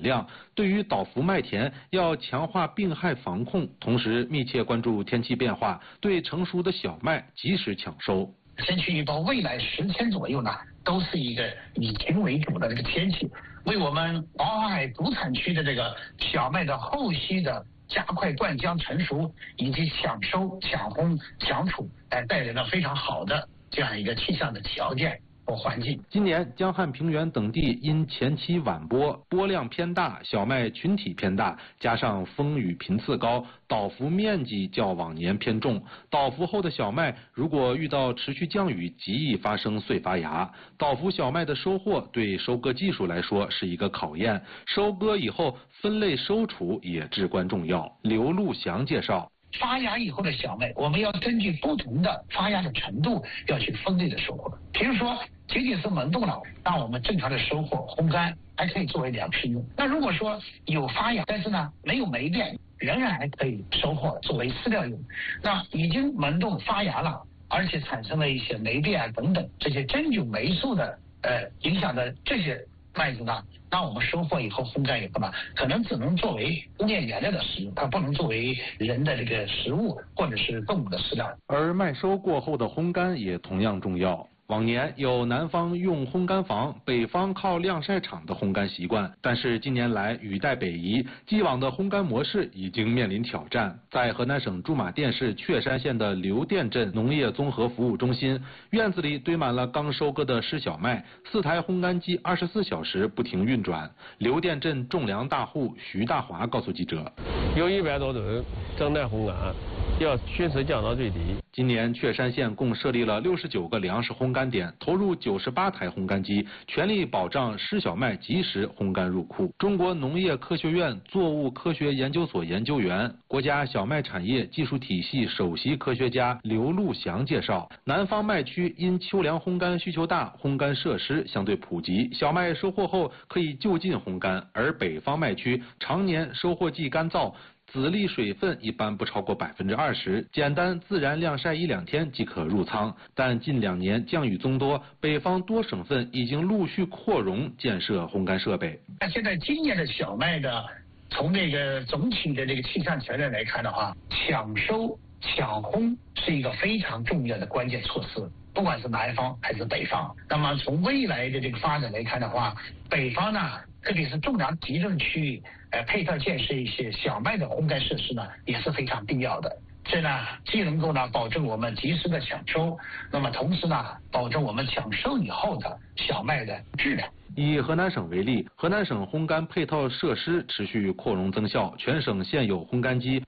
量。对于倒伏麦田，要强化病害防控，同时密切关注天气变化，对成熟的小麦及时抢收。 天气预报未来10天左右呢，都是一个以晴为主的这个天气，为我们黄海主产区的这个小麦的后期的加快灌浆成熟以及抢收、抢烘、抢储，带来了非常好的这样一个气象的条件和环境。 今年江汉平原等地因前期晚播，播量偏大，小麦群体偏大，加上风雨频次高，倒伏面积较往年偏重。倒伏后的小麦如果遇到持续降雨，极易发生碎发芽。倒伏小麦的收获对收割技术来说是一个考验，收割以后分类收储也至关重要。刘路祥介绍。 发芽以后的小麦，我们要根据不同的发芽的程度，要去分类的收获。比如说，仅仅是萌动了，那我们正常的收获烘干，还可以作为粮食用。那如果说有发芽，但是呢没有霉变，仍然还可以收获作为饲料用。那已经萌动发芽了，而且产生了一些霉变啊等等这些真菌霉素的影响的这些麦子呢，那我们收获以后烘干以后呢，可能只能作为工业原料的食用，它不能作为人的这个食物或者是动物的饲料。 而麦收过后的烘干也同样重要。往年有南方用烘干房，北方靠晾晒场的烘干习惯，但是近年来雨带北移，既往的烘干模式已经面临挑战。在河南省驻马店市确山县的刘店镇农业综合服务中心，院子里堆满了刚收割的湿小麦，4台烘干机24小时不停运转。刘店镇种粮大户徐大华告诉记者， 有100多吨正在烘干，要迅速降到最低。 今年确山县共设立了69个粮食烘干点，投入98台烘干机，全力保障湿小麦及时烘干入库。中国农业科学院作物科学研究所研究员、国家小麦产业技术体系首席科学家刘路祥介绍，南方麦区因秋粮烘干需求大，烘干设施相对普及，小麦收获后可以就近烘干，而北方麦区常年收获季干燥，籽粒水分一般不超过20%，简单自然晾晒1-2天即可入仓。但近2年降雨增多，北方多省份已经陆续扩容建设烘干设备。 那现在今年的小麦的，从这个总体的这个气象条件来看的话，抢收、抢烘是一个非常重要的关键措施。不管是南方还是北方，那么从未来的这个发展来看的话，北方呢，特别是重粮集中区域，配套建设一些小麦的烘干设施呢，也是非常必要的。这呢，既能够呢保证我们及时的抢收，那么同时呢，保证我们抢收以后的小麦的质量。 以河南省为例，河南省烘干配套设施持续扩容增效，全省现有烘干机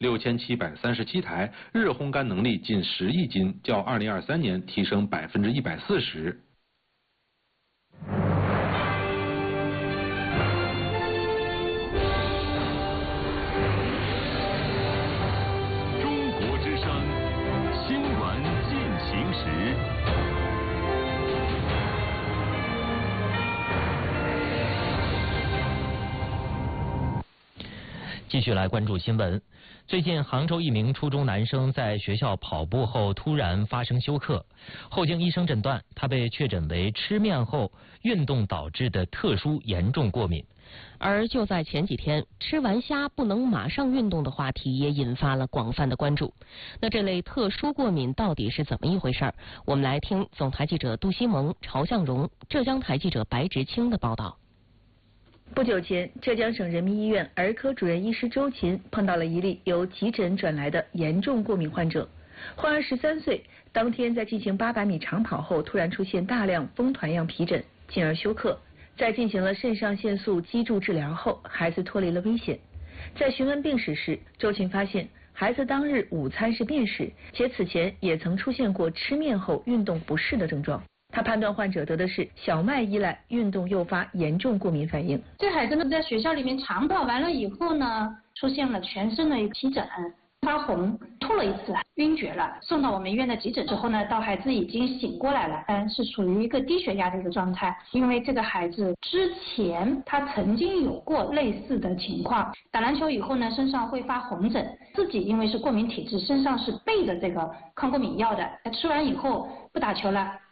6737台，日烘干能力近10亿斤，较2023年提升140%。 中国之声新闻进行时。 继续来关注新闻。最近，杭州一名初中男生在学校跑步后突然发生休克，后经医生诊断，他被确诊为吃面后运动导致的特殊严重过敏。 而就在前几天，吃完虾不能马上运动的话题也引发了广泛的关注。那这类特殊过敏到底是怎么一回事？我们来听总台记者杜西蒙、曹向荣、浙江台记者白直清的报道。 不久前，浙江省人民医院儿科主任医师周琴碰到了一例由急诊转来的严重过敏患者。患儿13岁，当天在进行800米长跑后，突然出现大量风团样皮疹，进而休克。在进行了肾上腺素激注治疗后，孩子脱离了危险。在询问病史时，周琴发现孩子当日午餐是面食，且此前也曾出现过吃面后运动不适的症状。他判断患者得的是小麦依赖运动诱发严重过敏反应。 这孩子呢，在学校里面长跑完了以后呢，出现了全身的皮疹、发红、吐了一次，晕厥了。送到我们医院的急诊之后呢，到孩子已经醒过来了，是属于一个低血压的一个状态。因为这个孩子之前他曾经有过类似的情况，打篮球以后呢，身上会发红疹，自己因为是过敏体质，身上是备的这个抗过敏药的，吃完以后不打球了。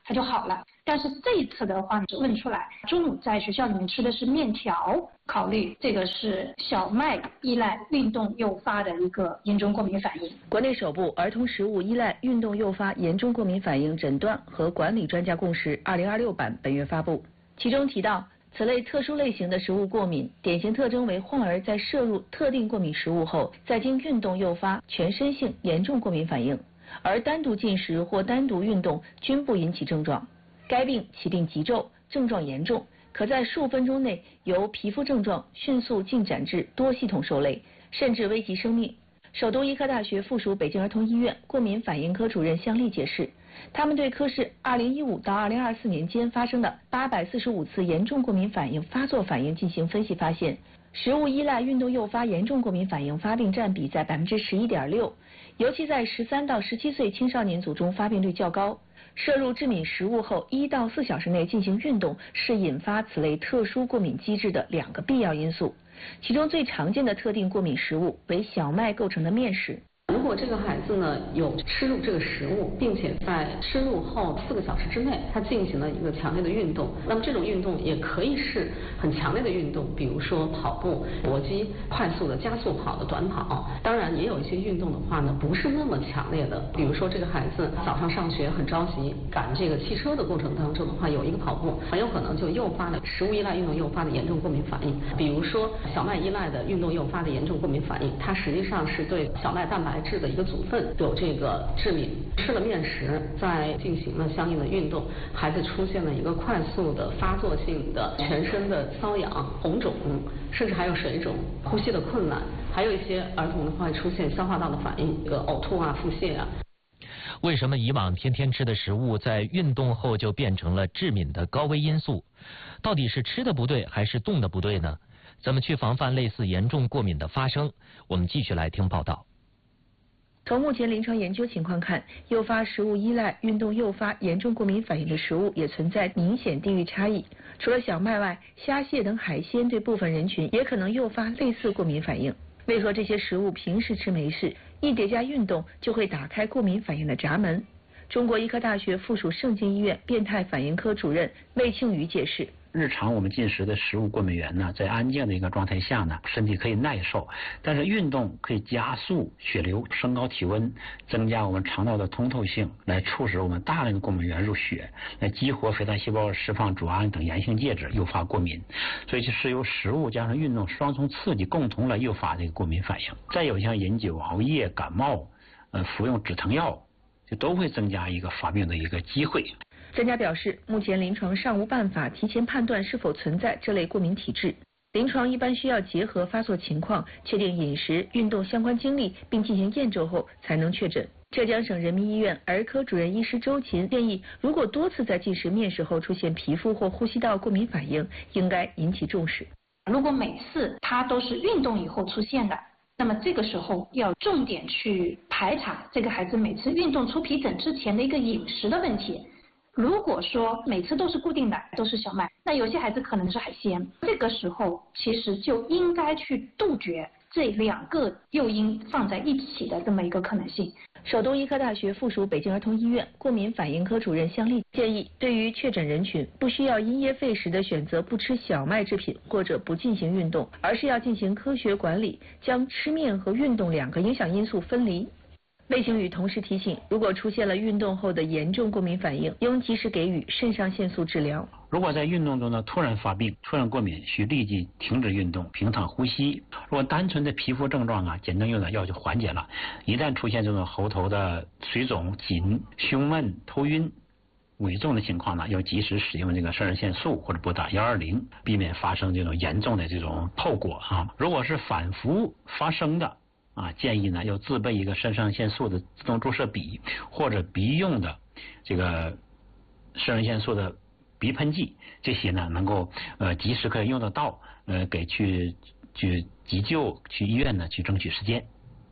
它就好了。但是这一次的话问出来，中午在学校里面吃的是面条，考虑这个是小麦依赖运动诱发的一个严重过敏反应。 国内首部儿童食物依赖运动诱发严重过敏反应诊断和管理专家共识2026版本月发布，其中提到，此类特殊类型的食物过敏，典型特征为患儿在摄入特定过敏食物后，再经运动诱发全身性严重过敏反应，而单独进食或单独运动均不引起症状。该病起病急骤，症状严重，可在数分钟内由皮肤症状迅速进展至多系统受累，甚至危及生命。首都医科大学附属北京儿童医院过敏反应科主任向丽解释，他们对科室2015到2024年间发生的845次严重过敏反应发作反应进行分析，发现食物依赖运动诱发严重过敏反应发病占比在11.6%，尤其在13到17岁青少年组中发病率较高。摄入致敏食物后1到4小时内进行运动是引发此类特殊过敏机制的2个必要因素，其中最常见的特定过敏食物为小麦构成的面食。 如果这个孩子呢有吃入这个食物，并且在吃入后4个小时之内，他进行了一个强烈的运动，那么这种运动也可以是很强烈的运动，比如说跑步、搏击、快速的加速跑的短跑。当然，也有一些运动的话呢，不是那么强烈的，比如说这个孩子早上上学很着急，赶这个汽车的过程当中的话，有一个跑步，很有可能就诱发了食物依赖运动诱发的严重过敏反应。比如说小麦依赖的运动诱发的严重过敏反应，它实际上是对小麦蛋白质的一个组分有这个致敏，吃了面食，再进行了相应的运动，孩子出现了一个快速的发作性的全身的瘙痒、红肿，甚至还有水肿、呼吸的困难，还有一些儿童的话出现消化道的反应，这个呕吐啊、腹泻啊。 为什么以往天天吃的食物在运动后就变成了致敏的高危因素？到底是吃的不对还是动的不对呢？怎么去防范类似严重过敏的发生？我们继续来听报道。 从目前临床研究情况看，诱发食物依赖运动诱发严重过敏反应的食物也存在明显地域差异。除了小麦外，虾蟹等海鲜对部分人群也可能诱发类似过敏反应。为何这些食物平时吃没事，一叠加运动就会打开过敏反应的闸门？中国医科大学附属盛京医院变态反应科主任魏庆宇解释。 日常我们进食的食物过敏源呢，在安静的一个状态下呢，身体可以耐受，但是运动可以加速血流，升高体温，增加我们肠道的通透性，来促使我们大量的过敏源入血，来激活肥大细胞释放组胺等炎性介质，诱发过敏。所以是由食物加上运动双重刺激，共同来诱发这个过敏反应。再有像饮酒、熬夜、感冒，服用止疼药，就都会增加一个发病的一个机会。 专家表示，目前临床尚无办法提前判断是否存在这类过敏体质。临床一般需要结合发作情况，确定饮食、运动相关经历，并进行验证后才能确诊。浙江省人民医院儿科主任医师周琴建议，如果多次在进食面食后出现皮肤或呼吸道过敏反应，应该引起重视。 如果每次它都是运动以后出现的，那么这个时候要重点去排查这个孩子每次运动出皮疹之前的一个饮食的问题。如果说每次都是固定的，都是小麦，那有些孩子可能是海鲜，这个时候其实就应该去杜绝这2个诱因放在一起的这么一个可能性。 首都医科大学附属北京儿童医院过敏反应科主任向丽建议，对于确诊人群，不需要因噎废食的选择不吃小麦制品或者不进行运动，而是要进行科学管理，将吃面和运动2个影响因素分离。魏庆宇同时提醒，如果出现了运动后的严重过敏反应，应及时给予肾上腺素治疗。 如果在运动中呢突然发病、突然过敏，需立即停止运动，平躺呼吸。如果单纯的皮肤症状啊，简单用点药就缓解了。一旦出现这种喉头的水肿、紧、胸闷、头晕、危重的情况呢，要及时使用这个肾上腺素或者拨打120，避免发生这种严重的这种后果啊。如果是反复发生的建议呢要自备一个肾上腺素的自动注射笔，或者鼻用的这个肾上腺素的鼻喷剂，这些呢能够及时可以用得到，给去急救、去医院呢去争取时间。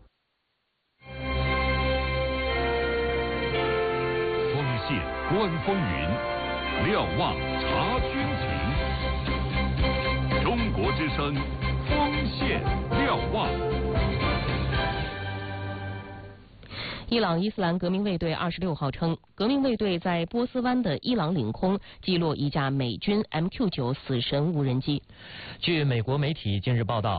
锋线观风云，瞭望察军情。中国之声，锋线瞭望。 伊朗伊斯兰革命卫队26号称，革命卫队在波斯湾的伊朗领空击落一架美军 MQ-9死神无人机。 据美国媒体近日报道，